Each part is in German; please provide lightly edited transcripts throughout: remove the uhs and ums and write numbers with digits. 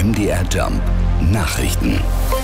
MDR Jump Nachrichten.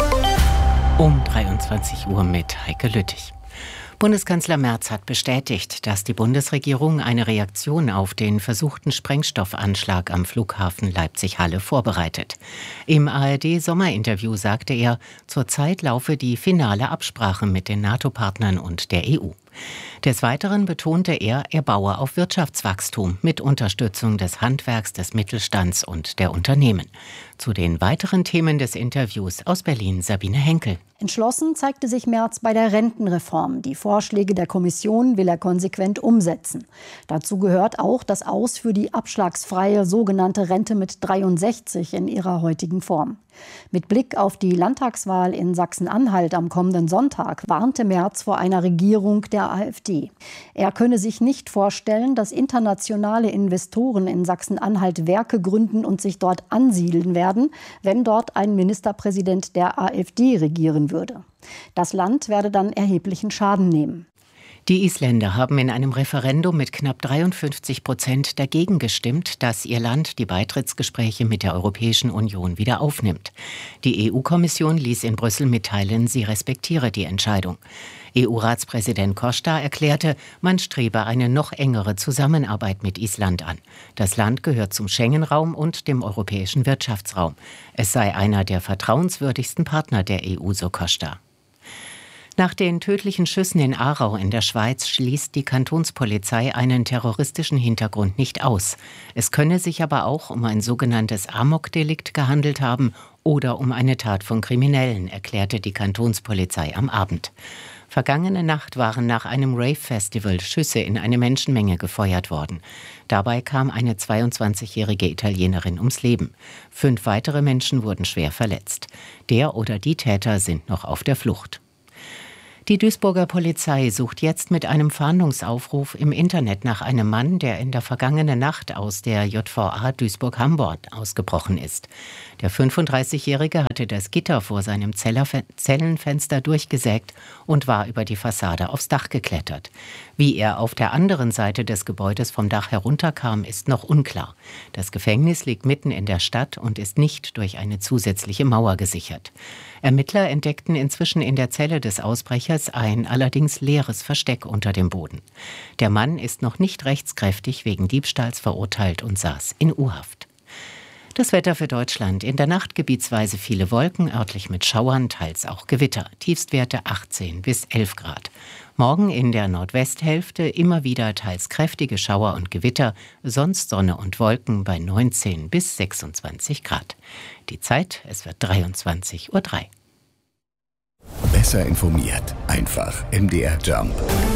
Um 23 Uhr mit Heike Lüttich. Bundeskanzler Merz hat bestätigt, dass die Bundesregierung eine Reaktion auf den versuchten Sprengstoffanschlag am Flughafen Leipzig-Halle vorbereitet. Im ARD-Sommerinterview sagte er, zurzeit laufe die finale Absprache mit den NATO-Partnern und der EU. Des Weiteren betonte er baue auf Wirtschaftswachstum mit Unterstützung des Handwerks, des Mittelstands und der Unternehmen. Zu den weiteren Themen des Interviews aus Berlin Sabine Henkel. Entschlossen zeigte sich Merz bei der Rentenreform. Die Vorschläge der Kommission will er konsequent umsetzen. Dazu gehört auch das Aus für die abschlagsfreie sogenannte Rente mit 63 in ihrer heutigen Form. Mit Blick auf die Landtagswahl in Sachsen-Anhalt am kommenden Sonntag warnte Merz vor einer Regierung der AfD. Er könne sich nicht vorstellen, dass internationale Investoren in Sachsen-Anhalt Werke gründen und sich dort ansiedeln werden, wenn dort ein Ministerpräsident der AfD regieren würde. Das Land werde dann erheblichen Schaden nehmen. Die Isländer haben in einem Referendum mit knapp 53% dagegen gestimmt, dass ihr Land die Beitrittsgespräche mit der Europäischen Union wieder aufnimmt. Die EU-Kommission ließ in Brüssel mitteilen, sie respektiere die Entscheidung. EU-Ratspräsident Costa erklärte, man strebe eine noch engere Zusammenarbeit mit Island an. Das Land gehört zum Schengen-Raum und dem europäischen Wirtschaftsraum. Es sei einer der vertrauenswürdigsten Partner der EU, so Costa. Nach den tödlichen Schüssen in Aarau in der Schweiz schließt die Kantonspolizei einen terroristischen Hintergrund nicht aus. Es könne sich aber auch um ein sogenanntes Amok-Delikt gehandelt haben oder um eine Tat von Kriminellen, erklärte die Kantonspolizei am Abend. Vergangene Nacht waren nach einem Rave-Festival Schüsse in eine Menschenmenge gefeuert worden. Dabei kam eine 22-jährige Italienerin ums Leben. 5 weitere Menschen wurden schwer verletzt. Der oder die Täter sind noch auf der Flucht. Die Duisburger Polizei sucht jetzt mit einem Fahndungsaufruf im Internet nach einem Mann, der in der vergangenen Nacht aus der JVA Duisburg-Hamborn ausgebrochen ist. Der 35-Jährige hatte das Gitter vor seinem Zellenfenster durchgesägt und war über die Fassade aufs Dach geklettert. Wie er auf der anderen Seite des Gebäudes vom Dach herunterkam, ist noch unklar. Das Gefängnis liegt mitten in der Stadt und ist nicht durch eine zusätzliche Mauer gesichert. Ermittler entdeckten inzwischen in der Zelle des Ausbrechers ein allerdings leeres Versteck unter dem Boden. Der Mann ist noch nicht rechtskräftig wegen Diebstahls verurteilt und saß in U-Haft. Das Wetter für Deutschland. In der Nacht gebietsweise viele Wolken, örtlich mit Schauern, teils auch Gewitter. Tiefstwerte 18 bis 11 Grad. Morgen in der Nordwesthälfte immer wieder teils kräftige Schauer und Gewitter, sonst Sonne und Wolken bei 19 bis 26 Grad. Die Zeit, es wird 23:03 Uhr. Besser informiert, einfach MDR Jump.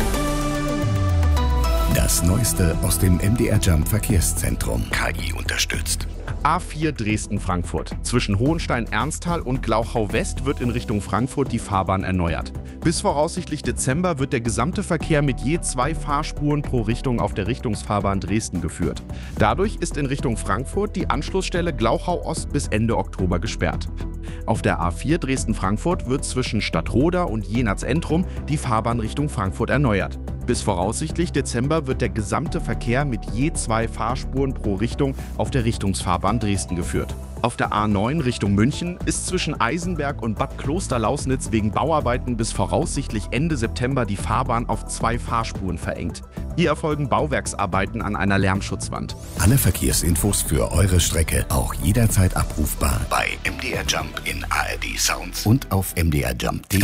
Das Neueste aus dem MDR Jump Verkehrszentrum. KI unterstützt. A4 Dresden-Frankfurt. Zwischen Hohenstein-Ernsthal und Glauchau-West wird in Richtung Frankfurt die Fahrbahn erneuert. Bis voraussichtlich Dezember wird der gesamte Verkehr mit je 2 Fahrspuren pro Richtung auf der Richtungsfahrbahn Dresden geführt. Dadurch ist in Richtung Frankfurt die Anschlussstelle Glauchau-Ost bis Ende Oktober gesperrt. Auf der A4 Dresden-Frankfurt wird zwischen Stadtroda und Jenatz-Entrum die Fahrbahn Richtung Frankfurt erneuert. Bis voraussichtlich Dezember wird der gesamte Verkehr mit je 2 Fahrspuren pro Richtung auf der Richtungsfahrbahn Dresden geführt. Auf der A9 Richtung München ist zwischen Eisenberg und Bad Klosterlausnitz wegen Bauarbeiten bis voraussichtlich Ende September die Fahrbahn auf 2 Fahrspuren verengt. Hier erfolgen Bauwerksarbeiten an einer Lärmschutzwand. Alle Verkehrsinfos für eure Strecke auch jederzeit abrufbar bei MDR Jump in ARD Sounds und auf mdrjump.de.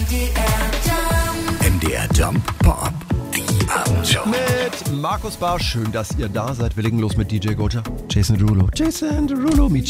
MDR Jump Pop. Die Abendshow. Mit Markus Barsch. Schön, dass ihr da seid. Wir legen los mit DJ Goja. Jason Derulo.